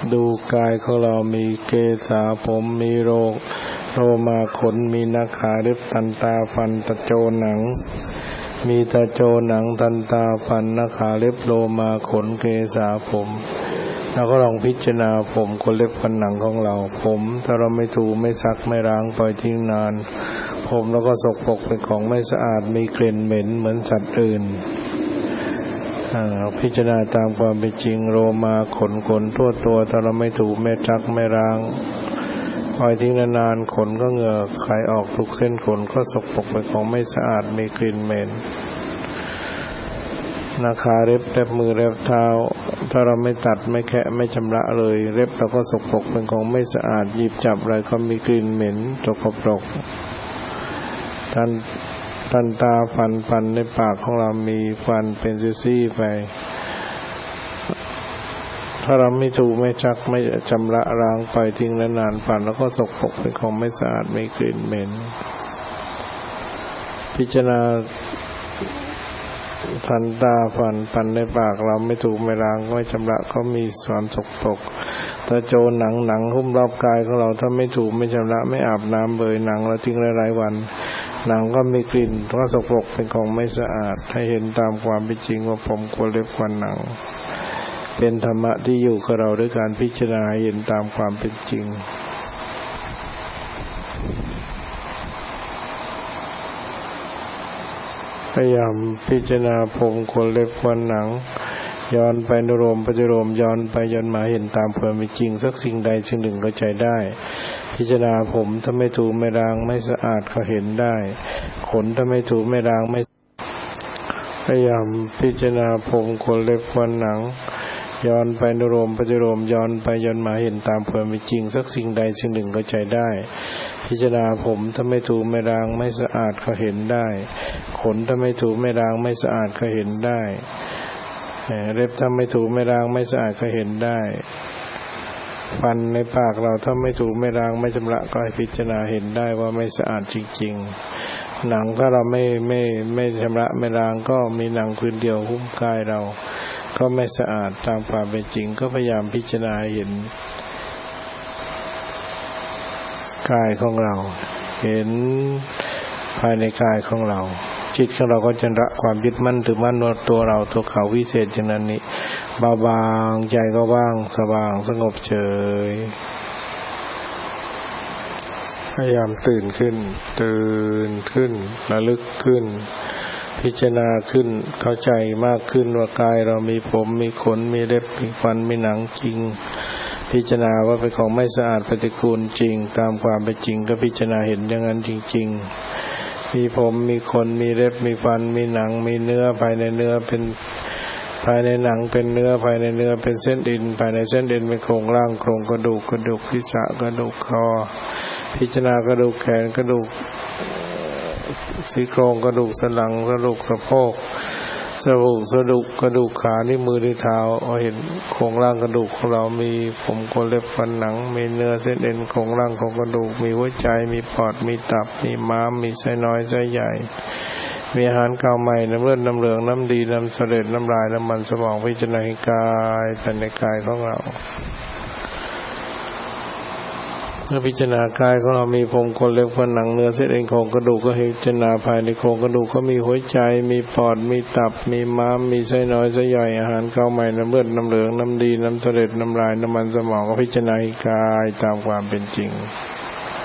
ดูกายของเรามีเกศาผมมีโลมาขนมีหน้าขาเล็บตันตาฟันตะโจหนังมีตะโจหนังตันตาฟันหน้าขาเล็บโลมาขนเกศาผมแล้วก็ลองพิจารณาผมขนเล็บฟันหนังของเราผมถ้าเราไม่ถูไม่ซักไม่ล้างปล่อยทิ้งนานผมแล้วก็สกปรกเป็นของไม่สะอาดมีกลิ่นเหม็นเหมือนสัตว์อื่นพิจารณาตามความเป็นจริงโลมาขนทั่วตัวถ้าเราไม่ถูไม่ซักไม่ล้างปล่อยทิ้งนานๆขนก็เหงื่อไหลออกทุกเส้นขนก็สกปรกเป็นของไม่สะอาดมีกลิ่นเหม็นหน้าขาเล็บมือเล็บเท้าถ้าเราไม่ตัดไม่แคะไม่ชำระเลยเล็บเราก็สกปรกเป็นของไม่สะอาดหยิบจับอะไรก็มีกลิ่นเหม็นสกปรกตันตาฟันในปากของเรามีฟันเป็นซี่ๆไปถ้าเราไม่ถูไม่ซักไม่ชำระล้างไปทิ้งนานๆฟันแล้วก็สกปรกเป็นของไม่สะอาดมีกลิ่นเหม็นพิจารณาทันตาฟันในปากเราไม่ถูไม่ล้างไม่ชำระก็มีส่วนสกปรกตะโจหนังหุ้มรอบกายของเราถ้าไม่ถูไม่ชำระไม่อาบน้ำเลยหนังเราทิ้งหลายๆวันหนังก็มีกลิ่นก็สกปรกเป็นของไม่สะอาดให้เห็นตามความเป็นจริงว่าผมขนเล็บฟันหนังเป็นธรรมะที่อยู่กับเราด้วยการพิจารณาเห็นตามความเป็นจริงพยายามพิจารณาผมขนเล็บฟันหนังย้อนไปอนุโลมปฏิโลมย้อนไปย้อนมาเห็นตามความเป็นจริงสักสิ่งใดสิ่งหนึ่งเข้าใจได้พิจารณาผมถ้าไม่ถูไม่ล้างไม่สะอาดก็เห็นได้ขนถ้าไม่ถูไม่ล้างไม่พยายามพิจารณาผมขนเล็บฟันหนังย้อนไปอนุโลมปฏิโลมย้อนไปย้อนมาเห็นตามความเป็นจริงสักสิ่งใดสิ่งหนึ่งเข้าใจได้พิจารณาผมถ้าไม่ถูไม่ล้างไม่สะอาดก็เห็นได้ขนถ้าไม่ถูไม่ล้างไม่สะอาดก็เห็นได้เล็บถ้าไม่ถูไม่ล้างไม่สะอาดก็เห็นได้ฟันในปากเราถ้าไม่ถูไม่ล้างไม่ชำระก็ให้พิจารณาเห็นได้ว่าไม่สะอาดจริงๆหนังถ้าเราไม่ชำระไม่ล้างก็มีหนังพื้นเดียวหุ้มกายเราก็ไม่สะอาดตามความเป็นจริงก็พยายามพิจารณาเห็นกายของเราเห็นภายในกายของเราจิตของเราก็จะละความยึดมั่นถือมั่นว่าตัวเราตัวเขาวิเศษอย่างนั้นนี้เบาบางใจก็ว่างสว่างสงบเฉยพยายามตื่นขึ้นระลึกขึ้นพิจารณาขึ้นเข้าใจมากขึ้นว่ากายเรามีผมมีขนมีเล็บมีฟันมีหนังจริงพิจารณาว่าเป็นของไม่สะอาดปฏิกูลจริงตามความเป็นจริงก็พิจารณาเห็นอย่างนั้นจริงๆมีผมมีขนมีเล็บมีฟันมีหนังมีเนื้อภายในเนื้อเป็นภายในหนังเป็นเนื้อภายในเนื้อเป็นเส้นเอ็นภายในเส้นเอ็นเป็นโครงร่างโครงกระดูกศีรษะกระดูกคอพิจารณากระดูกแขนกระดูกซี่โครงกระดูกสันหลังกระดูกสะโพกกระดูกขานิ้วมือนิ้วเท้าเห็นโครงร่างกระดูกของเรามีผมขนเล็บฟันหนังมีเนื้อเส้นเอ็นโครงร่างของกระดูกมีหัวใจมีปอดมีตับมีม้ามมีไส้น้อยไส้ใหญ่มีอาหารเก่าใหม่น้ำเลือดน้ำเหลืองน้ำดีน้ำเสลดน้ำลายน้ำมันสมองพิจารณากายภายในกายของเราเมื่อพิจารณากายของเรามีผมขนเล็บฟันหนังเนื้อเส้นเอ็นโครงกระดูกก็ให้พิจารณาภายในโครงกระดูกก็มีหัวใจมีปอดมีตับมีม้ามมีไส้น้อยไส้ใหญ่อาหารเก่าใหม่น้ำเลือดน้ำเหลืองน้ำดีน้ำเสลดน้ำลายน้ำมันสมองก็พิจารณากายตามความเป็นจริง